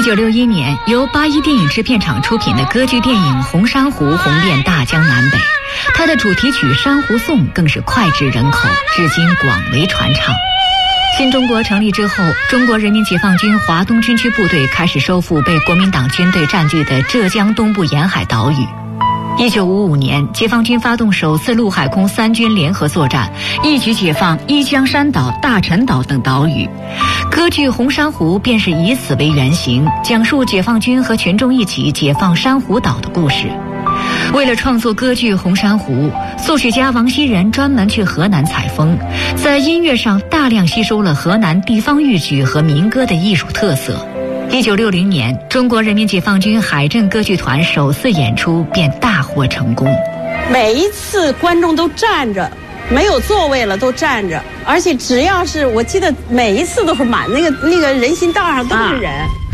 1961年，由八一电影制片厂出品的歌剧电影《红珊瑚》红遍大江南北，它的主题曲《珊瑚颂》更是脍炙人口，至今广为传唱。新中国成立之后，中国人民解放军华东军区部队开始收复被国民党军队占据的浙江东部沿海岛屿。1955年，解放军发动首次陆海空三军联合作战，一举解放一江山岛、大陈岛等岛屿。歌剧《红珊瑚》便是以此为原型，讲述解放军和群众一起解放珊瑚岛的故事。为了创作歌剧《红珊瑚》，作曲家王希仁专门去河南采风，在音乐上大量吸收了河南地方豫剧和民歌的艺术特色。1960年，中国人民解放军海镇歌剧团首次演出便大获成功。 每一次观众都站着，没有座位了都站着，而且只要是我记得每一次都是满，那个人行道上都是人。